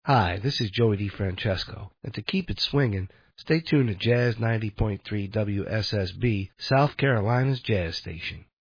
Hi, this is Joey DeFrancesco, and to keep it swinging, stay tuned to Jazz 90.3 WSSB, South Carolina's Jazz Station.